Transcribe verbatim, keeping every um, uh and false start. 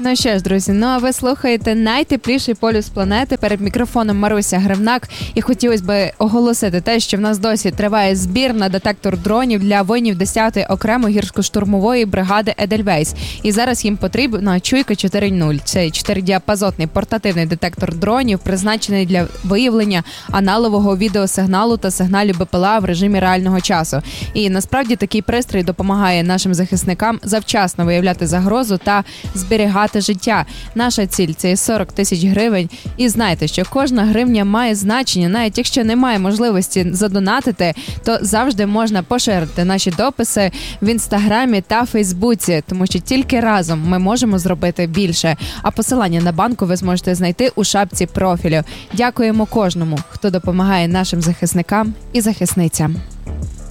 Ну що ж, друзі, ну а ви слухаєте найтепліший полюс планети. Перед мікрофоном Маруся Гривнак. І хотілося б оголосити те, що в нас досі триває збір на детектор дронів для воїнів десятої окремої гірсько-штурмової бригади «Едельвейс». І зараз їм потрібна чуйка чотири нуль. Це чотиридіапазотний портативний детектор дронів, призначений для виявлення аналогового відеосигналу та сигналів БПЛА в режимі реального часу. І насправді такий пристрій допомагає нашим захисникам завчасно виявляти загрозу та зберігати життя. Наша ціль – це сорок тисяч гривень. І знайте, що кожна гривня має значення. Навіть якщо немає можливості задонатити, то завжди можна поширити наші дописи в Інстаграмі та Фейсбуці, тому що тільки разом ми можемо зробити більше. А посилання на банку ви зможете знайти у шапці профілю. Дякуємо кожному, хто допомагає нашим захисникам і захисницям.